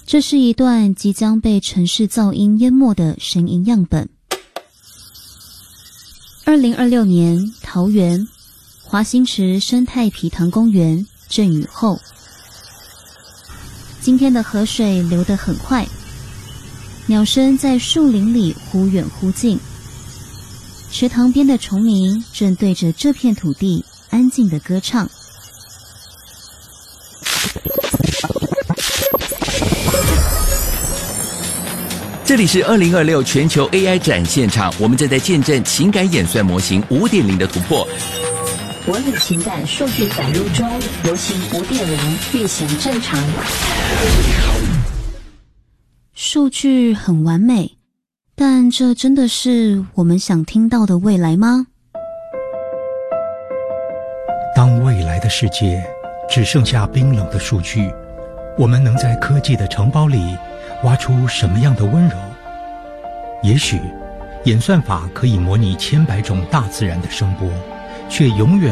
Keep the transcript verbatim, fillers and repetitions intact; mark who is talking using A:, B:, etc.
A: 这是一段即将被城市噪音淹没的声音样本。二零二六年，桃园华新池生态皮塘公园阵雨后，今天的河水流得很快，鸟声在树林里忽远忽近，池塘边的虫鸣正对着这片土地安静地歌唱。
B: 这里是二零二六全球 A I 展现场，我们正在见证情感演算模型 五点零 的突破。
C: 我与情感数据载入中，模型 五点零 运行正常。
A: 数据很完美，但这真的是我们想听到的未来吗？
D: 当未来的世界只剩下冰冷的数据，我们能在科技的城堡里挖出什么样的温柔？也许，演算法可以模拟千百种大自然的声波，却永远